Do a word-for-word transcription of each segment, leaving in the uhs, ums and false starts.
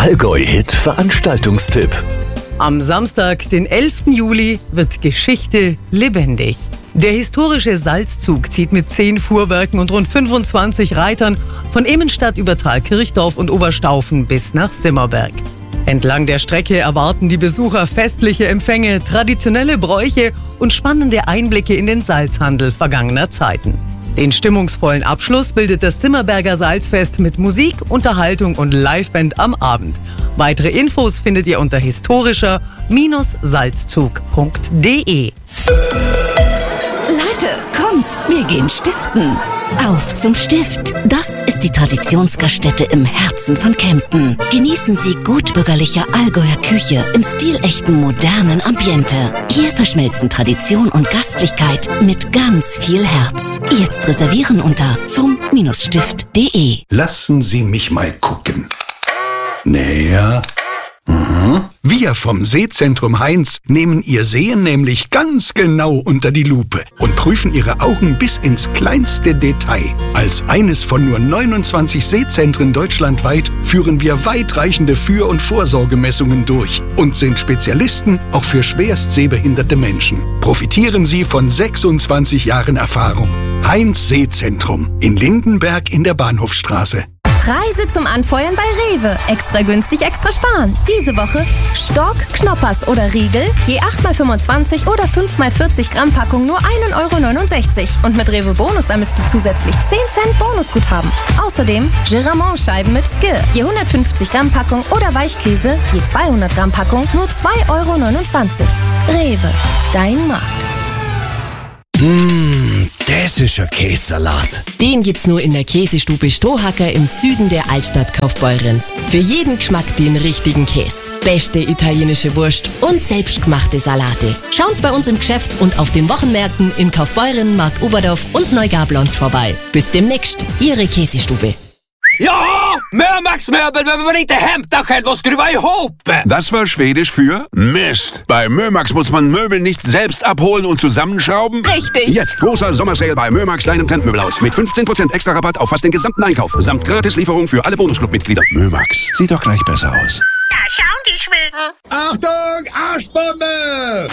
Allgäu-Hit Veranstaltungstipp. Am Samstag, den elften Juli, wird Geschichte lebendig. Der historische Salzzug zieht mit zehn Fuhrwerken und rund fünfundzwanzig Reitern von Immenstadt über Thalkirchdorf und Oberstaufen bis nach Simmerberg. Entlang der Strecke erwarten die Besucher festliche Empfänge, traditionelle Bräuche und spannende Einblicke in den Salzhandel vergangener Zeiten. Den stimmungsvollen Abschluss bildet das Simmerberger Salzfest mit Musik, Unterhaltung und Liveband am Abend. Weitere Infos findet ihr unter historischer Salzzug punkt de. Leute, kommt, wir gehen stiften. Auf zum Stift. Das ist die Traditionsgaststätte im Herzen von Kempten. Genießen Sie gutbürgerliche Allgäuer Küche im stilechten modernen Ambiente. Hier verschmelzen Tradition und Gastlichkeit mit ganz viel Herz. Jetzt reservieren unter zum Stift punkt de. Lassen Sie mich mal gucken. Näher. Mhm. Wir vom Sehzentrum Heinz nehmen Ihr Sehen nämlich ganz genau unter die Lupe und prüfen Ihre Augen bis ins kleinste Detail. Als eines von nur neunundzwanzig Sehzentren deutschlandweit führen wir weitreichende Für- und Vorsorgemessungen durch und sind Spezialisten auch für schwerst sehbehinderte Menschen. Profitieren Sie von sechsundzwanzig Jahren Erfahrung. Heinz Sehzentrum in Lindenberg in der Bahnhofstraße. Preise zum Anfeuern bei Rewe. Extra günstig, extra sparen. Diese Woche Stork, Knoppers oder Riegel, je acht mal fünfundzwanzig oder fünf mal vierzig Gramm Packung nur ein Euro neunundsechzig. Und mit Rewe Bonus sammelst du zusätzlich zehn Cent Bonusguthaben. Außerdem Giramont-Scheiben mit Skir, je hundertfünfzig Gramm Packung oder Weichkäse, je zweihundert Gramm Packung nur zwei Euro neunundzwanzig. Rewe, dein Markt. Mmh, das ist ein Käsesalat. Den gibt's nur in der Käsestube Strohhacker im Süden der Altstadt Kaufbeurenz. Für jeden Geschmack den richtigen Käse. Beste italienische Wurst und selbstgemachte Salate. Schaut's bei uns im Geschäft und auf den Wochenmärkten in Kaufbeuren, Markt Oberdorf und Neugablons vorbei. Bis demnächst, Ihre Käsestube. Ja, Mörmax Möbel, wenn man inte hämtar själv och skruva ihop. Das war Schwedisch für Mist. Bei Mörmax muss man Möbel nicht selbst abholen und zusammenschrauben. Richtig. Jetzt großer Sommersale bei Mörmax, deinem Trendmöbelhaus. Mit fünfzehn Prozent extra Rabatt auf fast den gesamten Einkauf. Samt Gratislieferung für alle Bonusclub-Mitglieder. Mörmax, sieht doch gleich besser aus. Da schauen die Schweden. Achtung, Arschbombe!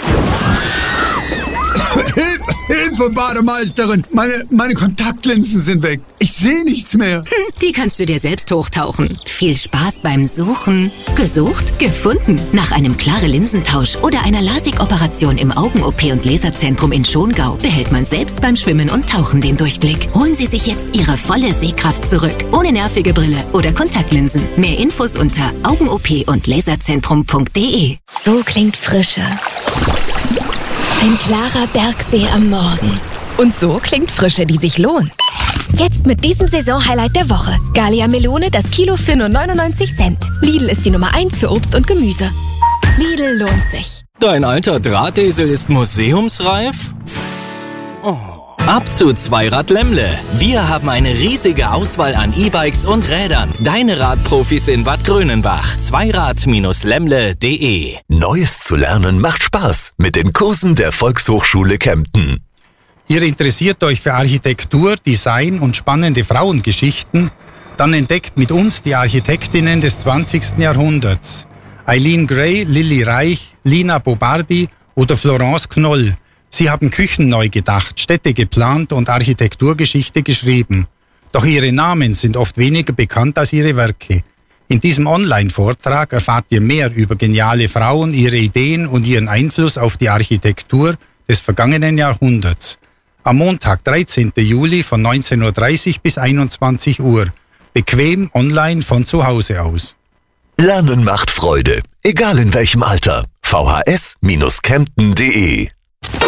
Hilf, Hilfe, Bademeisterin! Meine, meine Kontaktlinsen sind weg. Ich sehe nichts mehr. Die kannst du dir selbst hochtauchen. Viel Spaß beim Suchen. Gesucht? Gefunden. Nach einem klaren Linsentausch oder einer LASIK-Operation im Augen-O P und Laserzentrum in Schongau behält man selbst beim Schwimmen und Tauchen den Durchblick. Holen Sie sich jetzt Ihre volle Sehkraft zurück. Ohne nervige Brille oder Kontaktlinsen. Mehr Infos unter Augen-O P und Laserzentrum punkt de. So klingt Frische. Ein klarer Bergsee am Morgen. Und so klingt Frische, die sich lohnt. Jetzt mit diesem Saisonhighlight der Woche. Gallia Melone, das Kilo für nur neunundneunzig Cent. Lidl ist die Nummer eins für Obst und Gemüse. Lidl lohnt sich. Dein alter Drahtesel ist museumsreif? Oh. Ab zu Zweirad Lemmle. Wir haben eine riesige Auswahl an E-Bikes und Rädern. Deine Radprofis in Bad Grönenbach. Zweirad Lemmle punkt de. Neues zu lernen macht Spaß mit den Kursen der Volkshochschule Kempten. Ihr interessiert euch für Architektur, Design und spannende Frauengeschichten? Dann entdeckt mit uns die Architektinnen des zwanzigsten Jahrhunderts. Eileen Gray, Lilly Reich, Lina Bobardi oder Florence Knoll. Sie haben Küchen neu gedacht, Städte geplant und Architekturgeschichte geschrieben. Doch ihre Namen sind oft weniger bekannt als ihre Werke. In diesem Online-Vortrag erfahrt ihr mehr über geniale Frauen, ihre Ideen und ihren Einfluss auf die Architektur des vergangenen Jahrhunderts. Am Montag, dreizehnten Juli von neunzehn Uhr dreißig bis einundzwanzig Uhr. Bequem online von zu Hause aus. Lernen macht Freude, egal in welchem Alter. V H S Kempten punkt de